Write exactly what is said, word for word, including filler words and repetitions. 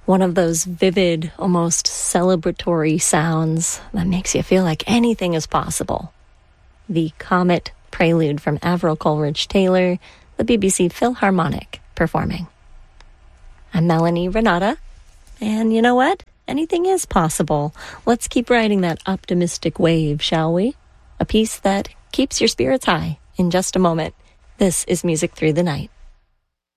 One of those vivid, almost celebratory sounds that makes you feel like anything is possible. The Comet Prelude from Avril Coleridge-Taylor, the B B C Philharmonic performing. I'm Melanie Renata, and you know what? Anything is possible. Let's keep riding that optimistic wave, shall we? A piece that keeps your spirits high in just a moment. This is Music Through the Night.